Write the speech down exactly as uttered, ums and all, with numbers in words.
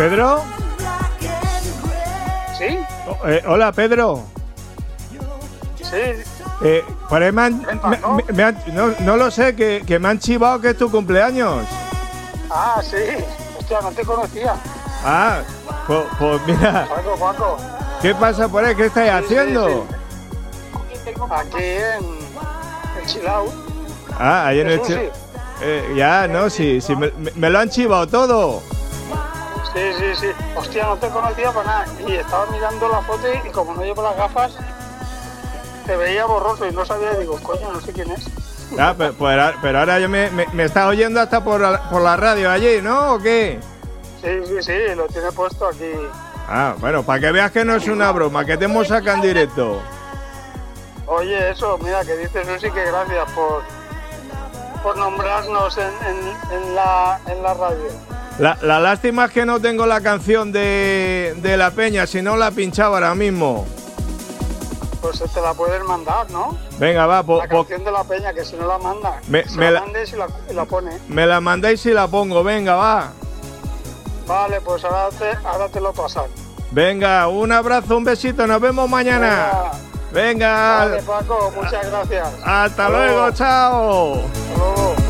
¿Pedro? ¿Sí? Oh, eh, hola, Pedro. Sí. Eh, por ahí me han- ¿Qué me- pasó? me- me han- no, no lo sé, que, que me han chivado que es tu cumpleaños. Ah, sí. Hostia, no te conocía. Ah, pues, pues mira, Paco, Paco. ¿qué pasa por ahí? ¿Qué estáis Sí, sí, haciendo? Aquí en, en Chilau. Ah, ahí en el... Jesús, chi- sí. Eh, ya, no, sí, sí, me, me- me lo han chivado todo. Sí, sí, sí. Hostia, no te conocía para nada. Y estaba mirando la foto y como no llevo las gafas, te veía borroso y no sabía. Digo, coño, no sé quién es. Ah, pero, pues ahora- pero ahora yo me, me, me estás oyendo hasta por la, por la radio allí, ¿no? ¿O qué? Sí, sí, sí, lo tiene puesto aquí. Ah, bueno, para que veas que no es una broma, que te hemos sacado en directo. Oye, eso, mira, que dices Susi, que gracias por, por nombrarnos en, en, en, la, en la radio. La, la lástima es que no tengo la canción de, de La Peña, si no la pinchaba ahora mismo. Pues te la puedes mandar, ¿no? Venga, va, po- La po- canción de la peña, que si no la manda, Me- se me la la- mandes y la, y la pone. me la mandáis y la pongo, venga, va. Vale, pues ahora te, ahora te lo pasan. Venga, un abrazo, un besito, nos vemos mañana. Venga, Vale, Paco, muchas gracias. hasta luego, chao. Hasta luego.